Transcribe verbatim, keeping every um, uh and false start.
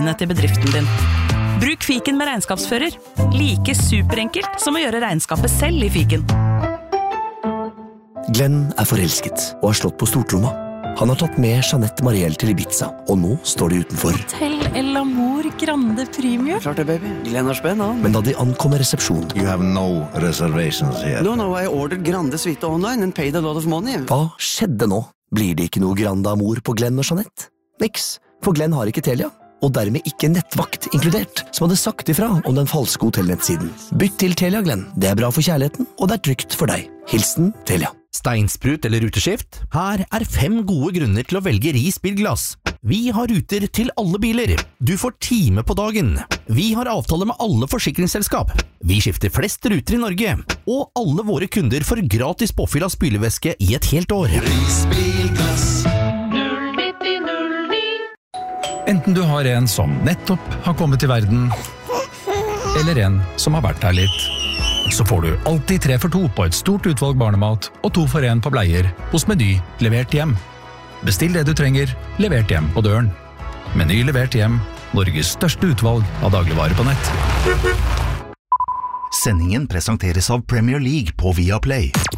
regnskapsrutine til bedriften din. Bruk fiken med regnskapsfører. Like superenkelt som å gjøre regnskapet selv i fiken. Glenn er forelsket og har slått på stortromma. Han har tatt med Jeanette Marielle til Ibiza, og nå står de utenfor. Hotel El Amor Grande Premium. Klart det, baby. Glenn har spenn, han. Men da de ankommer resepsjonen... You have no reservations here. No, no, I ordered Grande Suite online and paid a lot of money. Hva skjedde nå? Blir det ikke noe Grande Amor på Glenn og Jeanette? Niks, for Glenn har ikke Telia. Og dermed ikke nettvakt inkludert, som hadde sagt ifra om den falske hotellnettsiden. Bytt til Telia, Glenn. Det er bra for kjærligheten, og det er trygt for deg. Hilsen Telia. Steinsprut eller ruteskift? Her er fem gode grunner til å velge Ris bilglass. Vi har ruter til alle biler. Du får time på dagen. Vi har avtale med alle forsikringsselskap. Vi skifter flest ruter i Norge. Og alle våre kunder får gratis påfyll av spylevæske i et helt år. Ris bilglass. Enten du har en som nettopp har kommet til verden, eller en som har vært her litt, så får du alltid tre for to på et stort utvalg barnemat og to for en på bleier hos Meny levert hjem. Bestill det du trenger, levert hjem på døren. Meny levert hjem, Norges største utvalg av dagligvarer på nett. Sendingen presenteres av Premier League på Viaplay.